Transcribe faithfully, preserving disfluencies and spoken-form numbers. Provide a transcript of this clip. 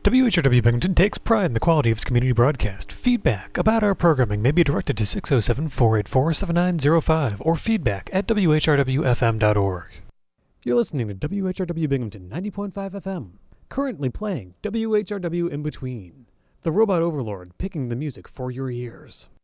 W H R W Binghamton takes pride in the quality of its community broadcast. Feedback about our programming may be directed to six oh seven, four eight four, seven nine oh five or feedback at w h r w f m dot org. You're listening to W H R W Binghamton ninety point five F M, currently playing W H R W In Between, the robot overlord picking the music for your ears.